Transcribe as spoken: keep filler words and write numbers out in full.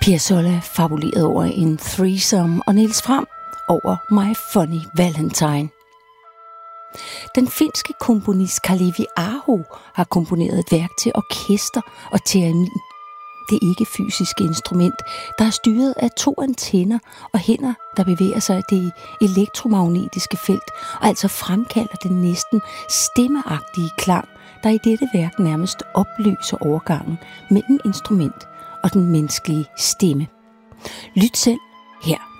Piazzolla fabulerede over en threesome, og Niels Frahm over My Funny Valentine. Den finske komponist Kalevi Aho har komponeret et værk til orkester og theremin. Det ikke-fysiske instrument, der er styret af to antenner og hænder, der bevæger sig i det elektromagnetiske felt, og altså fremkalder den næsten stemmeagtige klang, der i dette værk nærmest opløser overgangen mellem instrument og den menneskelige stemme. Lyt selv her.